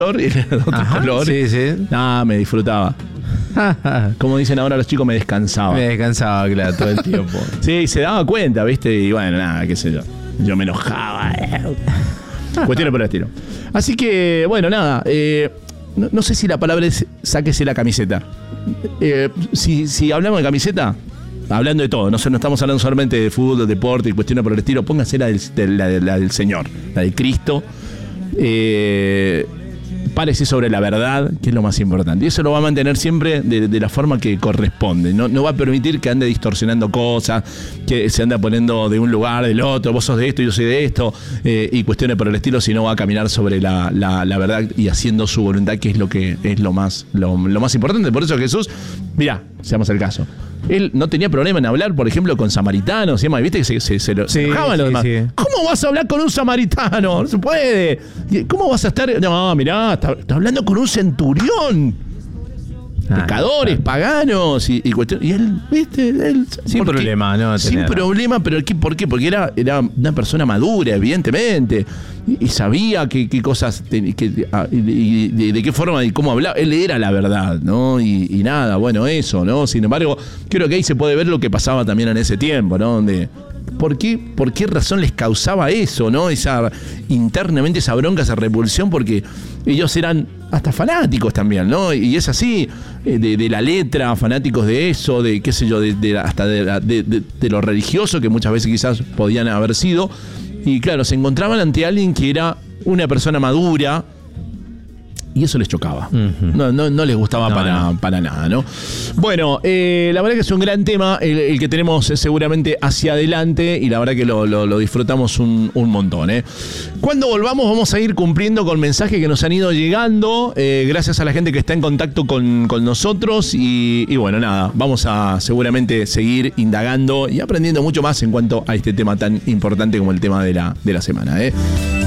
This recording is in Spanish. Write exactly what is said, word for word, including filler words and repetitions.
y el de otro Ajá, color. sí, sí. Ah, me disfrutaba. Como dicen ahora los chicos, me descansaba. Me descansaba, claro, todo el tiempo. Sí, se daba cuenta, ¿viste? Y bueno, nada, qué sé yo. Yo me enojaba. Cuestiones por el estilo. Así que, bueno, nada. Eh, no, no sé si la palabra es sáquese la camiseta. Eh, si, si hablamos de camiseta, hablando de todo, no, no estamos hablando solamente de fútbol, de deporte y cuestiones por el estilo, póngase la del, de, la, de, la del Señor, la de Cristo. Eh, párese sobre la verdad, que es lo más importante. Y eso lo va a mantener siempre de, de la forma que corresponde. No, no va a permitir que ande distorsionando cosas, que se anda poniendo de un lugar, del otro, vos sos de esto, yo soy de esto, eh, y cuestiones por el estilo, sino va a caminar sobre la, la, la verdad y haciendo su voluntad, que es lo que es lo más, lo, lo más importante. Por eso Jesús, mirá, seamos el caso. Él no tenía problema en hablar, por ejemplo, con samaritanos y demás. ¿Viste que se, se, se, lo, sí, se enojaban los sí, demás? Sí. ¿Cómo vas a hablar con un samaritano? No se puede. ¿Cómo vas a estar? No, mirá, está, está hablando con un centurión. Ah, pecadores, no, paganos y, y cuestiones. Y él, ¿viste? Él, sin problema, ¿no? Sin tener. problema, pero ¿por qué? Porque era, era una persona madura, evidentemente. Y, y sabía qué, qué cosas, que, y, y de, de qué forma y cómo hablaba. Él era la verdad, ¿no? Y, y nada, bueno, eso, ¿no? Sin embargo, creo que ahí se puede ver lo que pasaba también en ese tiempo, ¿no? Donde. ¿Por qué, ¿Por qué razón les causaba eso, no? Esa, internamente esa bronca, esa repulsión, porque ellos eran hasta fanáticos también, ¿no? Y es así, de, de la letra, fanáticos de eso, de qué sé yo, de, de, hasta de, de, de, de lo religioso, que muchas veces quizás podían haber sido. Y claro, se encontraban ante alguien que era una persona madura, y eso les chocaba. Uh-huh. No, no, no les gustaba no, para, no. para nada, ¿no? Bueno, eh, la verdad que es un gran tema el, el que tenemos seguramente hacia adelante, y la verdad que lo, lo, lo disfrutamos un, un montón, ¿eh? Cuando volvamos vamos a ir cumpliendo con mensajes que nos han ido llegando, eh, gracias a la gente que está en contacto con, con nosotros, y, y bueno, nada, vamos a seguramente seguir indagando y aprendiendo mucho más en cuanto a este tema tan importante como el tema de la, de la semana, ¿eh?